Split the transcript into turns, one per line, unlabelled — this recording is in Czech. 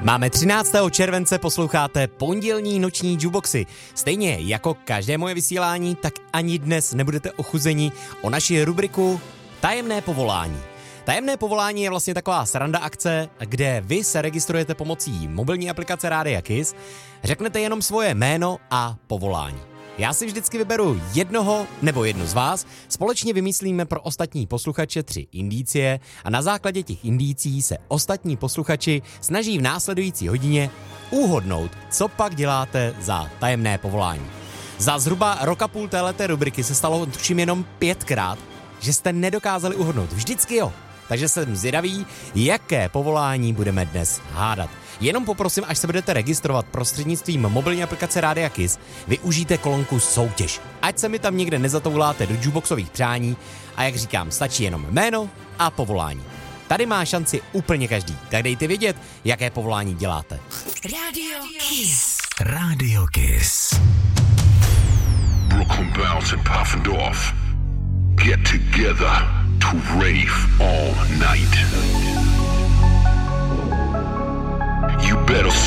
Máme 13. července, posloucháte pondělní noční jukeboxy. Stejně jako každé moje vysílání, tak ani dnes nebudete ochuzeni o naši rubriku Tajemné povolání. Tajemné povolání je vlastně taková sranda akce, kde vy se registrujete pomocí mobilní aplikace Rádia Kiss, řeknete jenom svoje jméno a povolání. Já si vždycky vyberu jednoho nebo jednu z vás, společně vymyslíme pro ostatní posluchače 3 indicie a na základě těch indicí se ostatní posluchači snaží v následující hodině uhodnout, co pak děláte za tajemné povolání. Za zhruba rok a půl téhleté rubriky se stalo tuším jenom 5krát, že jste nedokázali uhodnout. Vždycky jo. Takže jsem zvědavý, jaké povolání budeme dnes hádat. Jenom poprosím, až se budete registrovat prostřednictvím mobilní aplikace Rádia Kiss, využijte kolonku soutěž. Ať se mi tam někde nezatouláte do jukeboxových přání a jak říkám, stačí jenom jméno a povolání. Tady má šanci úplně každý, tak dejte vědět, jaké povolání děláte.
Radio Kiss.
Radio Kiss.
Brooklyn Bounce and Puffendorf get together to rave all